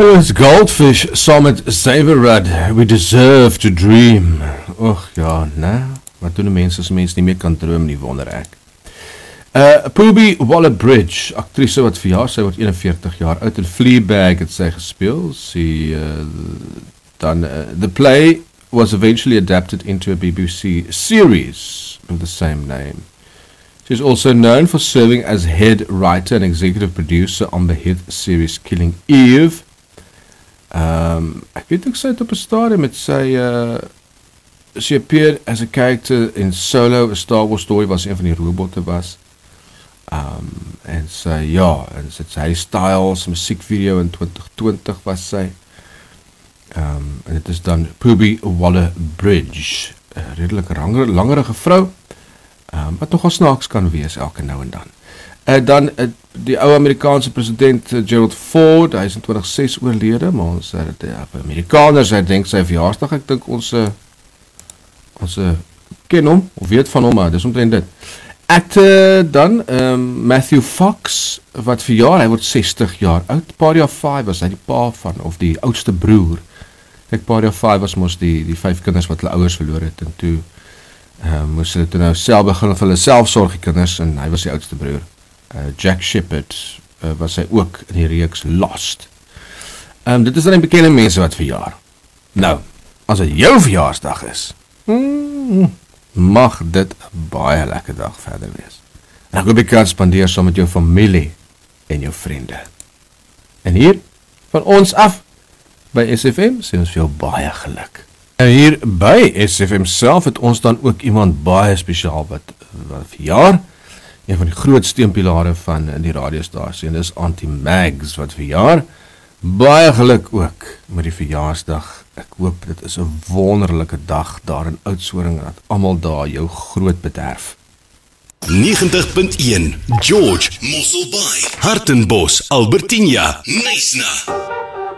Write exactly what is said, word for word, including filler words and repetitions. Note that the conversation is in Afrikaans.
It's Goldfish saam met Saverud, We Deserve to Dream. Och ja, nee, wat doen die mense as mense nie meer kan droom nie, wonder ek. Uh, Phoebe Waller-Bridge, actrice wat verjaar, sy word eenenveertig jaar oud, in Fleabag het sy gespeel, sy, uh, dan, uh, the play was eventually adapted into a B B C series with the same name. She is also known for serving as head writer and executive producer on the hit series Killing Eve. Um, ek weet ook sy het op een stadium met sy, uh, she appeared as a character in Solo, a Star Wars story, was een van die robotte was. Um, en sy, ja, en sy het Harry Styles muziekvideo in twintig twintig was sy. Um, en het is dan Phoebe Waller-Bridge, een redelijk langer, langerige vrou, um, wat nogal snaaks kan wees elke nou en dan. Uh, dan uh, die oude Amerikaanse president uh, Gerald Ford, hy is in twintig zes oorlede, maar ons uh, die, uh, Amerikaners, hy denk sy verjaarsdag, ek dink ons, uh, ons uh, ken hom, of weet van hom, maar dis omtrent dit. Actor dan, um, Matthew Fox, wat verjaar, hy word sestig jaar oud, Paria vyf was hy die pa van, of die oudste broer. Kijk, Paria vyf was mos die, die vyf kinders wat hulle ouers verloor het, en toe uh, moes hulle toe nou self begin vir hulle selfsorg die kinders, en hy was die oudste broer. Uh, Jack Shepherd uh, was hy ook in die reeks Lost. Um, dit is dan die bekende mense wat verjaar. Nou, as het jou verjaarsdag is, mm, mag dit baie lekker dag verder wees. En ek hoop jy kan spandeer saam met jou familie en jou vriende. En hier, van ons af, by S F M, sê ons vir jou baie geluk. En hier by S F M self het ons dan ook iemand baie spesiaal wat, wat verjaar, een van die groot steunpilare van die radiostasie, en dis Auntie Mags wat verjaar. Baie geluk ook met die verjaarsdag. Ek hoop dit is 'n wonderlike dag daar in Oudtshoorn, dat almal daar jou groot bederf. negentig punt een George, Mosselbaai, Hartenbos, Albertinia, Nysna.